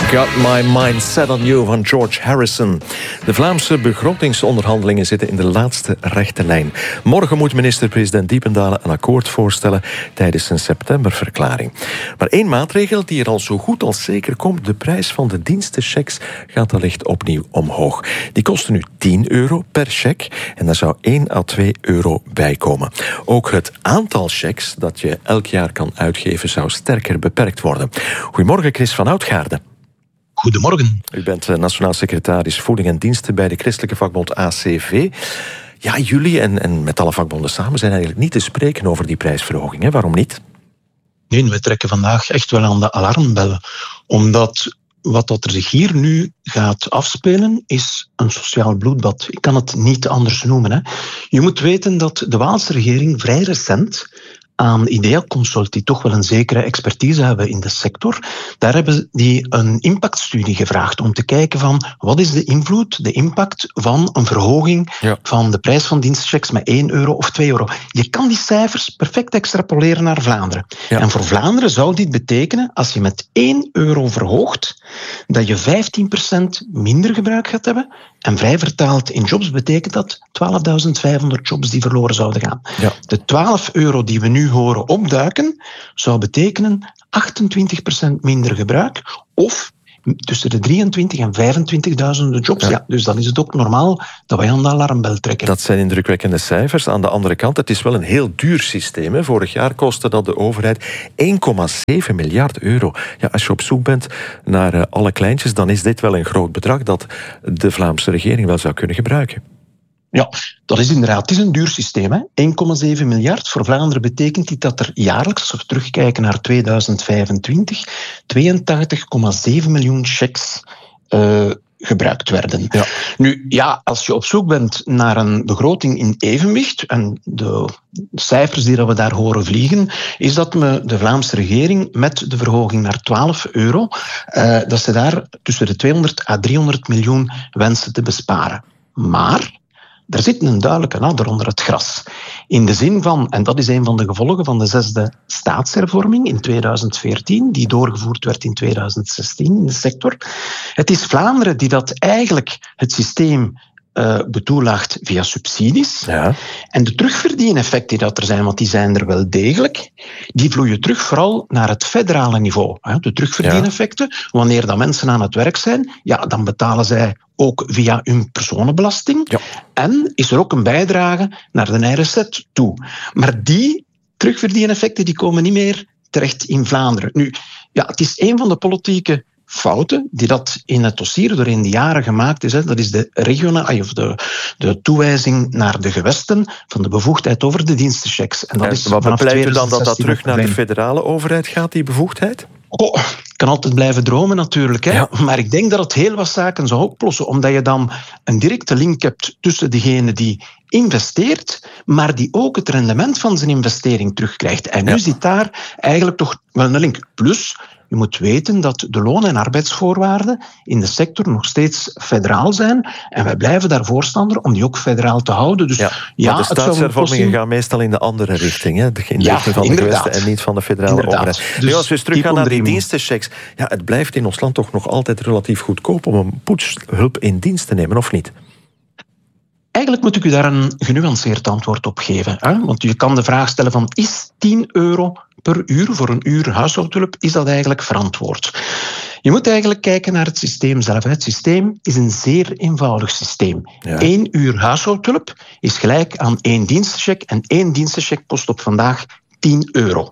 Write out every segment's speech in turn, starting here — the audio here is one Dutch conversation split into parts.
Got My Mind Set on You van George Harrison. De Vlaamse begrotingsonderhandelingen zitten in de laatste rechte lijn. Morgen moet minister-president Diependalen een akkoord voorstellen tijdens zijn septemberverklaring. Maar één maatregel die er al zo goed als zeker komt: de prijs van de dienstenchecks gaat allicht opnieuw omhoog. Die kosten nu €10 per cheque en daar zou 1 à 2 euro bij komen. Ook het aantal checks dat je elk jaar kan uitgeven zou sterker beperkt worden. Goedemorgen, Chris van Outgaarde. Goedemorgen. U bent nationaal secretaris voeding en diensten bij de christelijke vakbond ACV. Ja, jullie en met alle vakbonden samen zijn eigenlijk niet te spreken over die prijsverhoging. Hè? Waarom niet? Nee, we trekken vandaag echt wel aan de alarmbellen. Omdat wat er zich hier nu gaat afspelen is een sociaal bloedbad. Ik kan het niet anders noemen. Hè. Je moet weten dat de Waalse regering vrij recent aan Idea Consult, die toch wel een zekere expertise hebben in de sector, daar hebben die een impactstudie gevraagd om te kijken van wat is de invloed, de impact van een verhoging van de prijs van dienstenchecks met 1 euro of 2 euro. Je kan die cijfers perfect extrapoleren naar Vlaanderen. Ja. En voor Vlaanderen zou dit betekenen, als je met 1 euro verhoogt, dat je 15% minder gebruik gaat hebben. En vrij vertaald in jobs betekent dat 12.500 jobs die verloren zouden gaan. Ja. De 12 euro die we nu horen opduiken, zou betekenen 28% minder gebruik of tussen de 23.000 en 25.000 jobs. Ja, dus dan is het ook normaal dat wij aan de alarmbel trekken. Dat zijn indrukwekkende cijfers. Aan de andere kant, het is wel een heel duur systeem. Hè. Vorig jaar kostte dat de overheid 1,7 miljard euro. Ja, als je op zoek bent naar alle kleintjes, dan is dit wel een groot bedrag dat de Vlaamse regering wel zou kunnen gebruiken. Ja, dat is inderdaad. Het is een duur systeem. Hè? 1,7 miljard. Voor Vlaanderen betekent dit dat er jaarlijks, als we terugkijken naar 2025, 82,7 miljoen checks gebruikt werden. Ja. Nu, ja, als je op zoek bent naar een begroting in evenwicht, en de cijfers die we daar horen vliegen, is dat de Vlaamse regering met de verhoging naar 12 euro, dat ze daar tussen de 200 à 300 miljoen wensen te besparen. Maar er zit een duidelijke adder onder het gras. In de zin van, en dat is een van de gevolgen van de 6e staatshervorming in 2014, die doorgevoerd werd in 2016 in de sector. Het is Vlaanderen die dat eigenlijk het systeem betoelaagt via subsidies. Ja. En de terugverdieneffecten die dat er zijn, want die zijn er wel degelijk, die vloeien terug vooral naar het federale niveau. De terugverdieneffecten, wanneer dat mensen aan het werk zijn, ja, dan betalen zij ook via hun personenbelasting. Ja. En is er ook een bijdrage naar de RSZ toe. Maar die terugverdieneffecten die komen niet meer terecht in Vlaanderen. Nu, ja, het is een van de politieke fouten die dat in het dossier door in de jaren gemaakt is. Dat is de regionale of de toewijzing naar de gewesten van de bevoegdheid over de dienstenchecks. En dat is wat bepleit u dan dat terug naar de federale overheid gaat, die bevoegdheid? Ik kan altijd blijven dromen natuurlijk. Hè? Ja. Maar ik denk dat het heel wat zaken zou oplossen, omdat je dan een directe link hebt tussen degene die investeert, maar die ook het rendement van zijn investering terugkrijgt. En nu zit daar eigenlijk toch wel een link. Plus, je moet weten dat de loon- en arbeidsvoorwaarden in de sector nog steeds federaal zijn. En wij blijven daar voorstander om die ook federaal te houden. Dus maar de staatshervormingen gaan meestal in de andere richting. Hè? In de richting van de gewesten en niet van de federale overheid. Dus als we eens teruggaan naar die dienstenchecks. Ja, het blijft in ons land toch nog altijd relatief goedkoop om een poetshulp in dienst te nemen, of niet? Eigenlijk moet ik u daar een genuanceerd antwoord op geven. Hè? Want je kan de vraag stellen van, is 10 euro per uur voor een uur huishoudhulp, is dat eigenlijk verantwoord? Je moet eigenlijk kijken naar het systeem zelf. Het systeem is een zeer eenvoudig systeem. Ja. 1 uur huishoudhulp is gelijk aan 1 dienstencheck en 1 dienstencheck kost op vandaag 10 euro.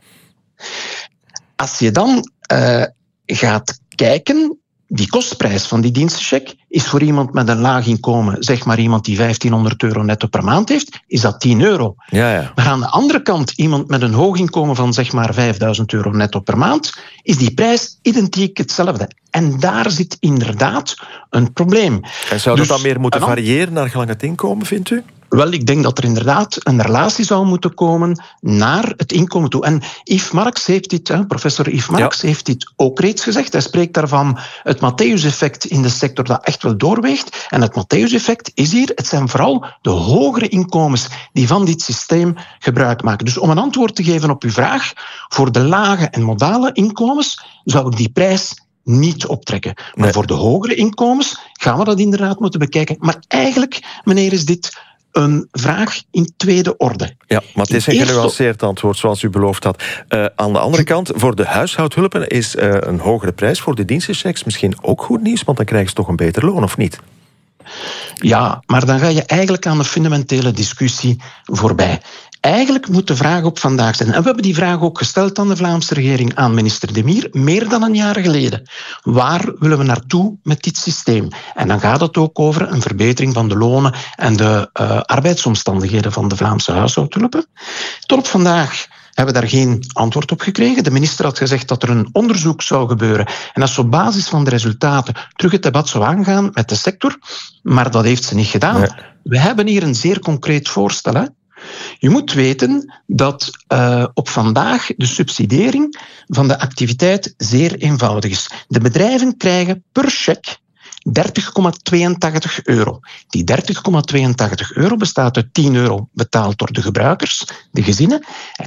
Als je dan gaat kijken, die kostprijs van die dienstencheck is voor iemand met een laag inkomen, zeg maar iemand die 1.500 euro netto per maand heeft, is dat 10 euro. Ja. Maar aan de andere kant, iemand met een hoog inkomen van zeg maar 5.000 euro netto per maand, is die prijs identiek hetzelfde. En daar zit inderdaad een probleem. En zou dat dan meer moeten variëren naar gelang het inkomen, vindt u? Wel, ik denk dat er inderdaad een relatie zou moeten komen naar het inkomen toe. En Yves Marx heeft dit, professor Yves Marx heeft dit ook reeds gezegd. Hij spreekt daarvan het Matthäus-effect in de sector dat echt wel doorweegt. En het Matthäus-effect is hier, het zijn vooral de hogere inkomens die van dit systeem gebruik maken. Dus om een antwoord te geven op uw vraag, voor de lage en modale inkomens zou ik die prijs niet optrekken. Maar voor de hogere inkomens gaan we dat inderdaad moeten bekijken. Maar eigenlijk, meneer, is dit een vraag in tweede orde. Ja, maar het is een genuanceerd antwoord, zoals u beloofd had. Aan de andere kant, voor de huishoudhulpen is een hogere prijs voor de dienstenchecks misschien ook goed nieuws, want dan krijgen ze toch een beter loon, of niet? Ja, maar dan ga je eigenlijk aan de fundamentele discussie voorbij. Eigenlijk moet de vraag op vandaag zijn. En we hebben die vraag ook gesteld aan de Vlaamse regering, aan minister De Mier, meer dan een jaar geleden. Waar willen we naartoe met dit systeem? En dan gaat het ook over een verbetering van de lonen en de arbeidsomstandigheden van de Vlaamse huishoudhulpen. Tot op vandaag hebben we daar geen antwoord op gekregen. De minister had gezegd dat er een onderzoek zou gebeuren en dat ze op basis van de resultaten terug het debat zou aangaan met de sector. Maar dat heeft ze niet gedaan. Nee. We hebben hier een zeer concreet voorstel, hè? Je moet weten dat op vandaag de subsidiëring van de activiteit zeer eenvoudig is. De bedrijven krijgen per cheque 30,82 euro. Die 30,82 euro bestaat uit 10 euro betaald door de gebruikers, de gezinnen, en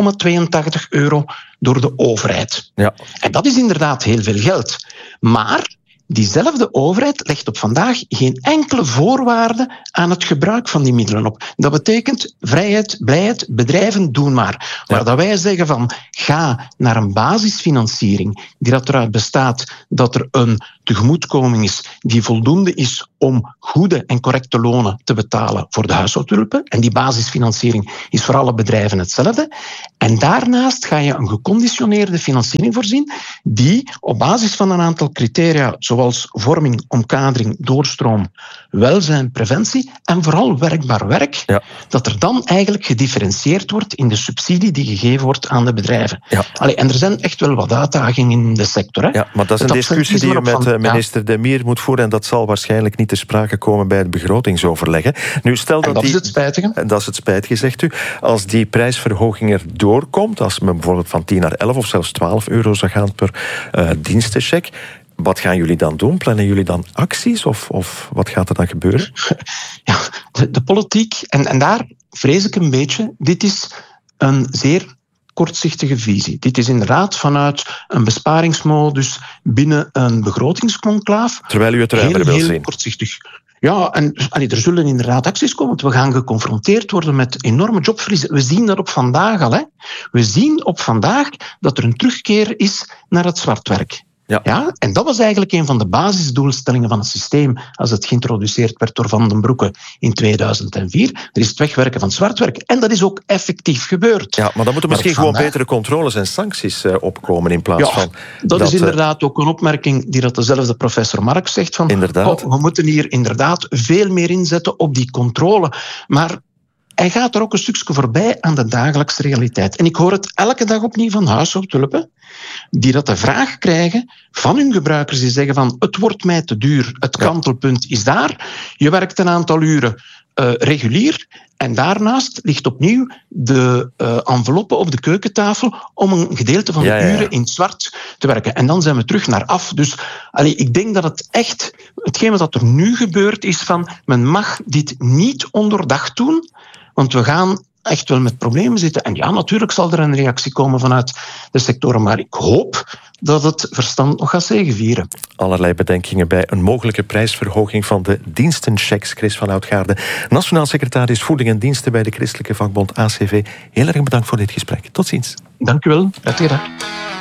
20,82 euro door de overheid. Ja. En dat is inderdaad heel veel geld. Maar diezelfde overheid legt op vandaag geen enkele voorwaarde aan het gebruik van die middelen op. Dat betekent vrijheid, blijheid, bedrijven doen maar. Maar dat wij zeggen van ga naar een basisfinanciering die dat eruit bestaat dat er een tegemoetkoming is die voldoende is om goede en correcte lonen te betalen voor de huishoudhulpen. En die basisfinanciering is voor alle bedrijven hetzelfde. En daarnaast ga je een geconditioneerde financiering voorzien die op basis van een aantal criteria zoals vorming, omkadering, doorstroom, welzijn, preventie en vooral werkbaar werk, dat er dan eigenlijk gedifferentieerd wordt in de subsidie die gegeven wordt aan de bedrijven. Ja. En er zijn echt wel wat uitdagingen in de sector. Hè? Ja, maar dat is een discussie die je met minister De Mier moet voeren en dat zal waarschijnlijk niet te sprake komen bij het begrotingsoverleggen. Nu, stel dat is het spijtige. Dat is het spijtige, zegt u. Als die prijsverhoging er doorkomt, als men bijvoorbeeld van 10 naar 11 of zelfs 12 euro zou gaan per dienstencheck, wat gaan jullie dan doen? Plannen jullie dan acties of wat gaat er dan gebeuren? Ja, de politiek, en daar vrees ik een beetje, dit is een zeer kortzichtige visie. Dit is inderdaad vanuit een besparingsmodus binnen een begrotingsconclaaf. Terwijl u het ruimer wil zien. Heel kortzichtig. Ja, en er zullen inderdaad acties komen, want we gaan geconfronteerd worden met enorme jobverliezen. We zien dat op vandaag al. Hè. We zien op vandaag dat er een terugkeer is naar het zwartwerk. Ja, en dat was eigenlijk een van de basisdoelstellingen van het systeem als het geïntroduceerd werd door Van den Broeke in 2004. Er is het wegwerken van zwartwerk. En dat is ook effectief gebeurd. Ja, maar dan moeten misschien gewoon betere controles en sancties opkomen in plaats van... Dat is inderdaad ook een opmerking die dat dezelfde professor Marx zegt. Van, we moeten hier inderdaad veel meer inzetten op die controle. Maar hij gaat er ook een stukje voorbij aan de dagelijkse realiteit. En ik hoor het elke dag opnieuw van huishoudhulpen, die dat de vraag krijgen van hun gebruikers, die zeggen van het wordt mij te duur, het kantelpunt is daar, je werkt een aantal uren regulier en daarnaast ligt opnieuw de enveloppe op de keukentafel om een gedeelte van de uren in het zwart te werken. En dan zijn we terug naar af. Dus ik denk dat het echt, hetgeen wat er nu gebeurt, is van men mag dit niet onderdacht doen, want we gaan echt wel met problemen zitten. En ja, natuurlijk zal er een reactie komen vanuit de sectoren, maar ik hoop dat het verstand nog gaat zegevieren. Allerlei bedenkingen bij een mogelijke prijsverhoging van de dienstenchecks. Chris van Outgaarde, nationaal secretaris Voeding en Diensten bij de christelijke vakbond ACV. Heel erg bedankt voor dit gesprek. Tot ziens. Dank u wel. Prettige dag.